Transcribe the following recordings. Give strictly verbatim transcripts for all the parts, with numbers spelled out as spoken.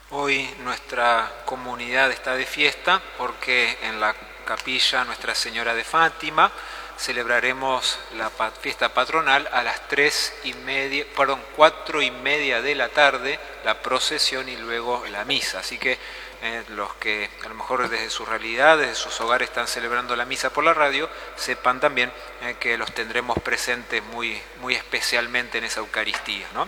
Hoy nuestra comunidad está de fiesta porque en la capilla Nuestra Señora de Fátima celebraremos la fiesta patronal a las tres y media, perdón, cuatro y media de la tarde, la procesión y luego la misa. Así que eh, los que a lo mejor desde su realidad, desde sus hogares están celebrando la misa por la radio, sepan también eh, que los tendremos presentes muy, muy especialmente en esa Eucaristía, ¿no?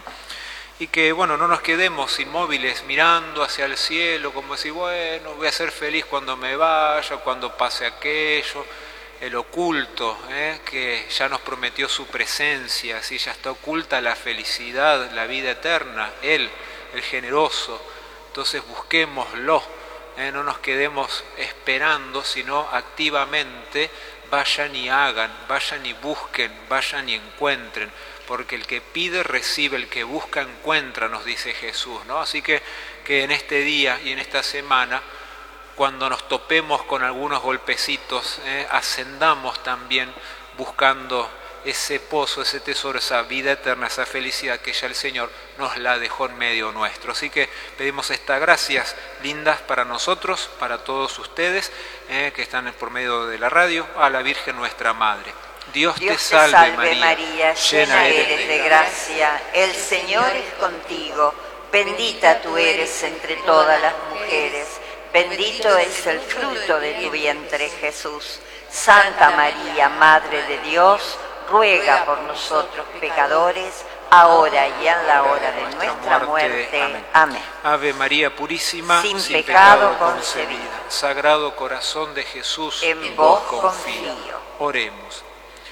Y que, bueno, no nos quedemos inmóviles mirando hacia el cielo, como decir, bueno, voy a ser feliz cuando me vaya, cuando pase aquello, el oculto, ¿eh? que ya nos prometió su presencia, ¿sí? Ya está oculta la felicidad, la vida eterna, Él, el generoso. Entonces busquémoslo, ¿eh? No nos quedemos esperando, sino activamente vayan y hagan, vayan y busquen, vayan y encuentren, porque el que pide recibe, el que busca encuentra, nos dice Jesús, ¿no? Así que, que en este día y en esta semana, cuando nos topemos con algunos golpecitos, eh, ascendamos también buscando ese pozo, ese tesoro, esa vida eterna, esa felicidad que ya el Señor nos la dejó en medio nuestro. Así que pedimos estas gracias lindas para nosotros, para todos ustedes eh, que están por medio de la radio, a la Virgen nuestra Madre. Dios, Dios te salve, te salve María, María, llena eres de gracia, el Señor es contigo, bendita tú eres entre todas las mujeres, bendito es el fruto de tu vientre Jesús. Santa María, Madre de Dios, ruega por nosotros pecadores, ahora y en la hora de nuestra muerte. Amén. Amén. Ave María Purísima, sin, sin pecado, pecado concebida. concebida. Sagrado Corazón de Jesús, En vos confío. Oremos.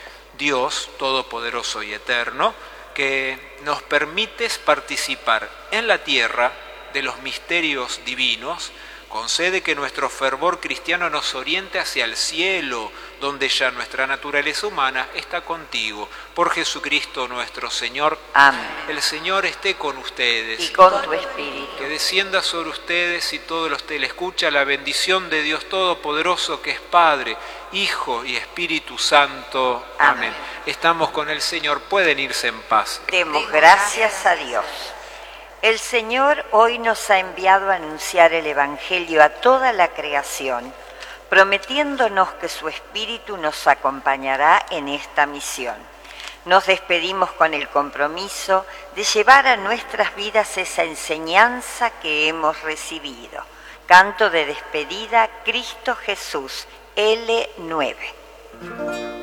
Dios Todopoderoso y Eterno, que nos permites participar en la tierra de los misterios divinos, concede que nuestro fervor cristiano nos oriente hacia el cielo, donde ya nuestra naturaleza humana está contigo. Por Jesucristo nuestro Señor. Amén. El Señor esté con ustedes. Y con tu espíritu. Que descienda sobre ustedes y todos los que le escuchan la bendición de Dios Todopoderoso, que es Padre, Hijo y Espíritu Santo. Amén. Amén. Estamos con el Señor. Pueden irse en paz. Demos gracias a Dios. El Señor hoy nos ha enviado a anunciar el Evangelio a toda la creación, prometiéndonos que su Espíritu nos acompañará en esta misión. Nos despedimos con el compromiso de llevar a nuestras vidas esa enseñanza que hemos recibido. Canto de despedida, Cristo Jesús, L nueve.